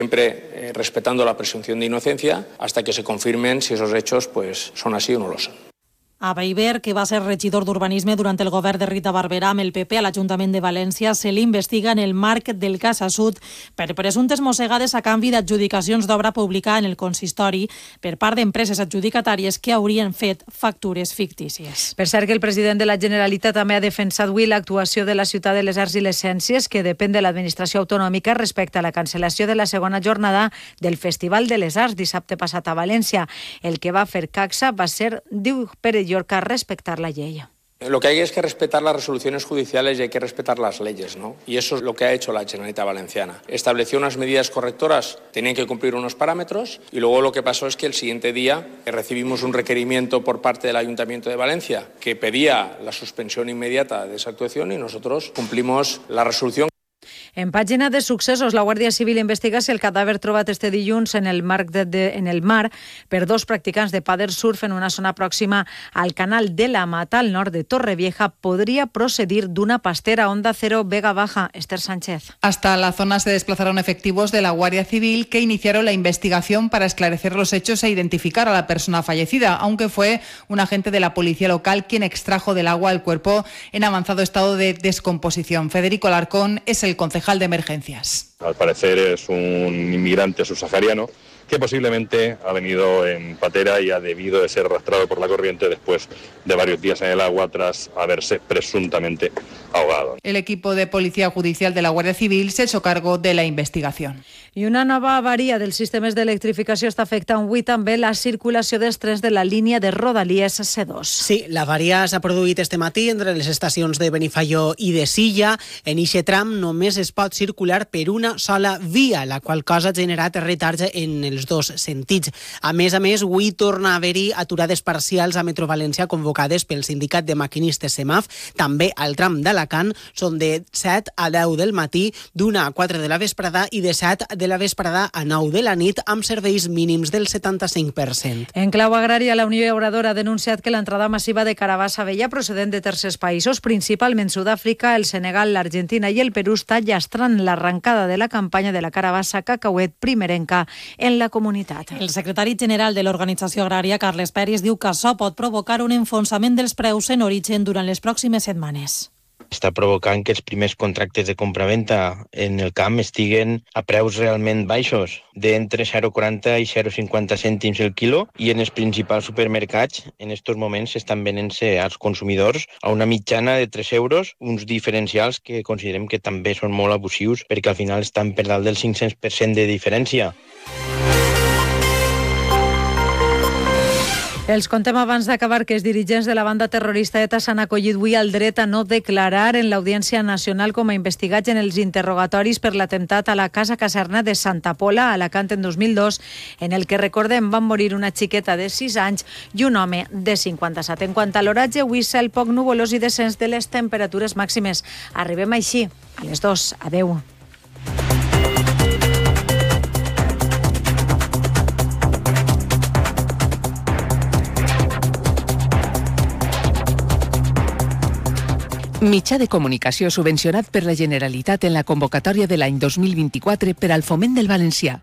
Siempre respetando la presunción de inocencia hasta que se confirmen si esos hechos son así o no lo son. A Beiber, que va ser regidor d'Urbanisme durant el govern de Rita Barberà amb el PP a l'Ajuntament de València, se l'investiga en el marc del cas Assut per presumptes mossegades a canvi d'adjudicacions d'obra pública en el consistori per part d'empreses adjudicatàries que haurien fet factures fictícies. Per cert que el president de la Generalitat també ha defensat avui l'actuació de la ciutat de les Arts i les Ciències, que depèn de l'administració autonòmica respecte a la cancel·lació de la segona jornada del Festival de les Arts dissabte passat a València. El que va fer Caxa va ser, diu Pere Llorca, respetar la ley. Lo que hay es que respetar las resoluciones judiciales y hay que respetar las leyes, ¿no? Y eso es lo que ha hecho la Generalitat Valenciana. Estableció unas medidas correctoras, tenían que cumplir unos parámetros y luego lo que pasó es que el siguiente día recibimos un requerimiento por parte del Ayuntamiento de Valencia que pedía la suspensión inmediata de esa actuación y nosotros cumplimos la resolución. En pàgina de successos, la Guàrdia Civil investiga si el cadàver trobat este dilluns en el mar per dos practicants de pàdel surf en una zona pròxima al canal de la Mata, al nord de Torrevieja, podría procedir d'una pastera Onda Cero Vega Baja. Esther Sánchez. Hasta la zona se desplazaron efectivos de la Guardia Civil que iniciaron la investigación para esclarecer los hechos e identificar a la persona fallecida, aunque fue un agente de la policía local quien extrajo del agua el cuerpo en avanzado estado de descomposición. Federico Alarcón es el concejal de emergencias. Al parecer es un inmigrante subsahariano que posiblemente ha venido en patera y ha debido de ser arrastrado por la corriente después de varios días en el agua tras haberse presuntamente ahogado. El equipo de Policía Judicial de la Guardia Civil se ha hecho cargo de la investigación. I una nova avaria dels sistemes d'electrificació està afectant avui també la circulació dels trens de la línia de Rodalies C2. Sí, l'avaria s'ha produït este matí entre les estacions de Benifaió i de Silla. En eixe tram només es pot circular per una sola via, la qual cosa ha generat retards en els dos sentits. A més, avui torna a haver-hi aturades parcials a Metro València convocades pel sindicat de maquinistes CEMAF. També al tram d'Alacant són de 7 a 10 del matí, d'1 a 4 de la vesprada i de 7 de la vesprada a 9 de la nit amb serveis mínims del 75%. En clau agrària, la Unió Llauradora ha denunciat que l'entrada massiva de carabassa vella procedent de tercers països, principalment Sud-àfrica, el Senegal, l'Argentina i el Perú, està llastrant l'arrencada de la campanya de la carabassa cacauet primerenca en la comunitat. El secretari general de l'Organització Agrària, Carles Peris, diu que això pot provocar un enfonsament dels preus en origen durant les pròximes setmanes. Està provocant que els primers contractes de compraventa en el camp estiguen a preus realment baixos, d'entre 0,40 i 0,50 cèntims el quilo, i en els principals supermercats en aquests moments estan venent-se als consumidors a una mitjana de 3 euros, uns diferencials que considerem que també són molt abusius perquè al final estan per dalt del 500% de diferència. Els contem abans d'acabar que els dirigents de la banda terrorista ETA s'han acollit avui al dret a no declarar en l'Audiència Nacional com a investigats en els interrogatoris per l'atemptat a la Casa Caserna de Santa Pola, a Alacant, en 2002, en el que, recordem, van morir una xiqueta de 6 anys i un home de 57. En quant a l'oratge, avui cel poc nuvolós i descens de les temperatures màximes. Arribem així a les 2. Adeu. Mitjà de comunicació subvencionat per la Generalitat en la convocatòria de l'any 2024 per al foment del valencià.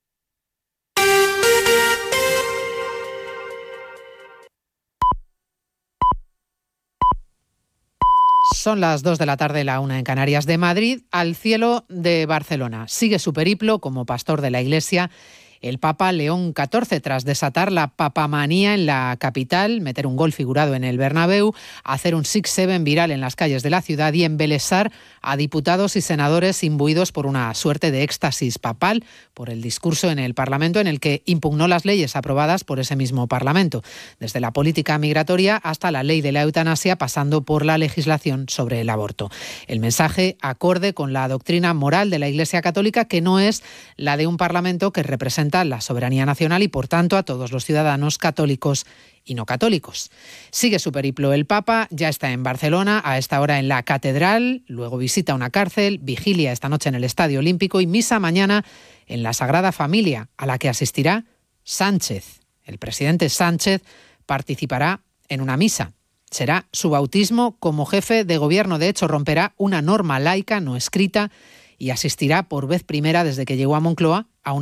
Son las 2 de la tarde, la 1 en Canarias. De Madrid al cielo de Barcelona. Sigue su periplo como pastor de la Iglesia el Papa León XIV, tras desatar la papamanía en la capital, meter un gol figurado en el Bernabéu, hacer un 6-7 viral en las calles de la ciudad y embelesar a diputados y senadores imbuidos por una suerte de éxtasis papal por el discurso en el Parlamento en el que impugnó las leyes aprobadas por ese mismo Parlamento, desde la política migratoria hasta la ley de la eutanasia, pasando por la legislación sobre el aborto. El mensaje acorde con la doctrina moral de la Iglesia Católica, que no es la de un Parlamento que representa la soberanía nacional y, por tanto, a todos los ciudadanos católicos y no católicos. Sigue su periplo el Papa, ya está en Barcelona, a esta hora en la Catedral, luego visita una cárcel, vigilia esta noche en el Estadio Olímpico y misa mañana en la Sagrada Familia, a la que asistirá Sánchez. El presidente Sánchez participará en una misa. Será su bautismo como jefe de gobierno. De hecho, romperá una norma laica no escrita y asistirá por vez primera desde que llegó a Moncloa